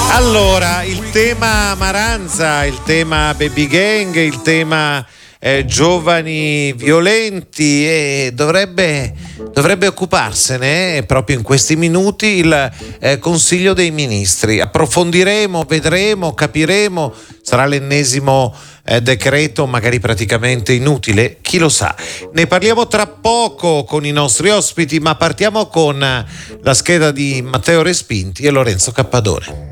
Allora, il tema Maranza, il tema baby gang, il tema giovani violenti, dovrebbe occuparsene proprio in questi minuti il Consiglio dei Ministri. Approfondiremo, vedremo, capiremo, sarà l'ennesimo decreto magari praticamente inutile, chi lo sa. Ne parliamo tra poco con i nostri ospiti, ma partiamo con la scheda di Matteo Respinti e Lorenzo Cappadone.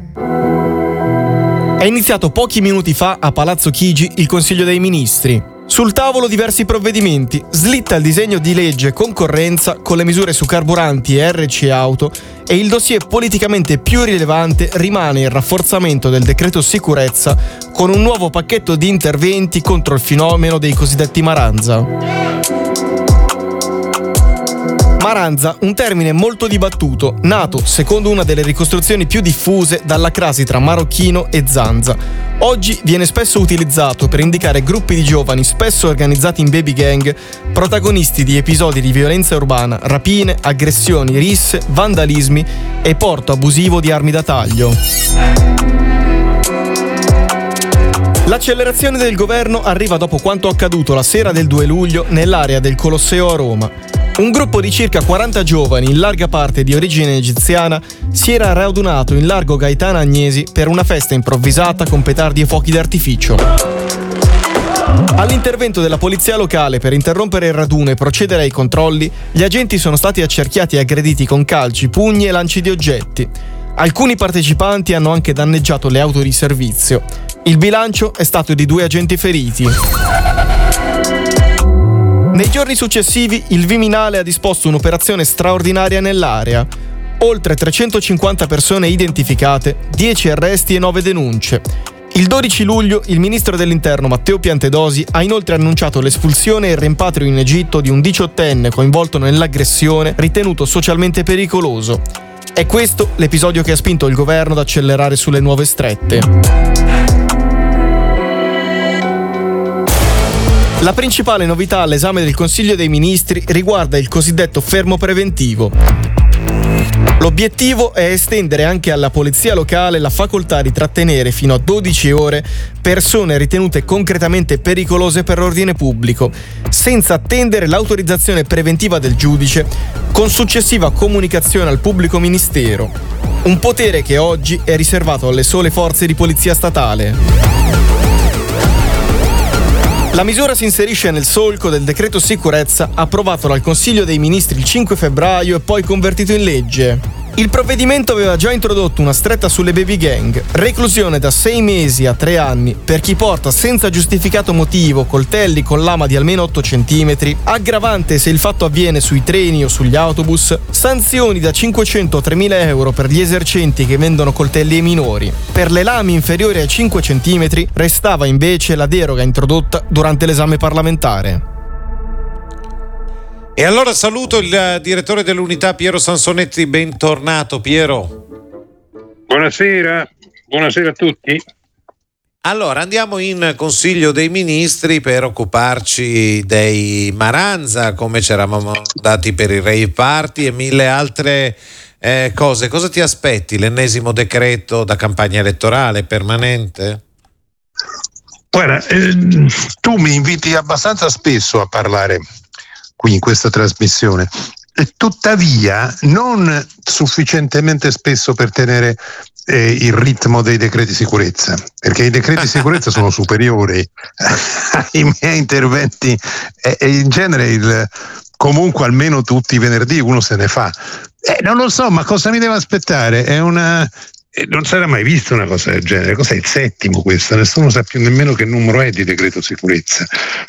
È iniziato pochi minuti fa a Palazzo Chigi il Consiglio dei Ministri. Sul tavolo diversi provvedimenti, slitta il disegno di legge concorrenza con le misure su carburanti e RC auto e il dossier politicamente più rilevante rimane il rafforzamento del decreto sicurezza con un nuovo pacchetto di interventi contro il fenomeno dei cosiddetti Maranza. Maranza, un termine molto dibattuto, nato, secondo una delle ricostruzioni più diffuse, dalla crasi tra marocchino e zanza. Oggi viene spesso utilizzato per indicare gruppi di giovani spesso organizzati in baby gang, protagonisti di episodi di violenza urbana, rapine, aggressioni, risse, vandalismi e porto abusivo di armi da taglio. L'accelerazione del governo arriva dopo quanto accaduto la sera del 2 luglio nell'area del Colosseo a Roma. Un gruppo di circa 40 giovani, in larga parte di origine egiziana, si era radunato in largo Gaetano Agnesi per una festa improvvisata con petardi e fuochi d'artificio. All'intervento della polizia locale per interrompere il raduno e procedere ai controlli, gli agenti sono stati accerchiati e aggrediti con calci, pugni e lanci di oggetti. Alcuni partecipanti hanno anche danneggiato le auto di servizio. Il bilancio è stato di 2 agenti feriti. Nei giorni successivi il Viminale ha disposto un'operazione straordinaria nell'area. Oltre 350 persone identificate, 10 arresti e 9 denunce. Il 12 luglio il ministro dell'Interno Matteo Piantedosi ha inoltre annunciato l'espulsione e il rimpatrio in Egitto di un 18enne coinvolto nell'aggressione ritenuto socialmente pericoloso. È questo l'episodio che ha spinto il governo ad accelerare sulle nuove strette. La principale novità all'esame del Consiglio dei Ministri riguarda il cosiddetto fermo preventivo. L'obiettivo è estendere anche alla polizia locale la facoltà di trattenere fino a 12 ore persone ritenute concretamente pericolose per l'ordine pubblico, senza attendere l'autorizzazione preventiva del giudice, con successiva comunicazione al pubblico ministero. Un potere che oggi è riservato alle sole forze di polizia statale. La misura si inserisce nel solco del decreto sicurezza approvato dal Consiglio dei Ministri il 5 febbraio e poi convertito in legge. Il provvedimento aveva già introdotto una stretta sulle baby gang, reclusione da 6 mesi a 3 anni per chi porta senza giustificato motivo coltelli con lama di almeno 8 cm, aggravante se il fatto avviene sui treni o sugli autobus, sanzioni da 500 a 3.000 euro per gli esercenti che vendono coltelli ai minori. Per le lame inferiori ai 5 cm restava invece la deroga introdotta durante l'esame parlamentare. E allora saluto il direttore dell'unità Piero Sansonetti, bentornato Piero. Buonasera a tutti. Allora andiamo in Consiglio dei Ministri per occuparci dei Maranza, come ci eravamo dati per i rave party e 1000 altre cose. Cosa ti aspetti? L'ennesimo decreto da campagna elettorale permanente? Guarda, tu mi inviti abbastanza spesso a parlare qui in questa trasmissione, e tuttavia non sufficientemente spesso per tenere il ritmo dei decreti sicurezza, perché i decreti sicurezza sono superiori ai miei interventi e in genere comunque almeno tutti i venerdì uno se ne fa. Non lo so, ma cosa mi devo aspettare? Non sarà mai vista una cosa del genere. Cos'è il 7º questo? Nessuno sa più nemmeno che numero è di decreto sicurezza.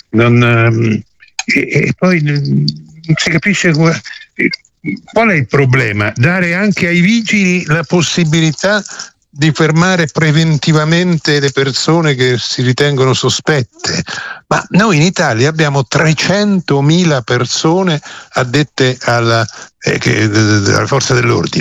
E poi non si capisce qual è il problema. Dare anche ai vigili la possibilità di fermare preventivamente le persone che si ritengono sospette. Ma noi in Italia abbiamo 300.000 persone addette alla forza dell'ordine.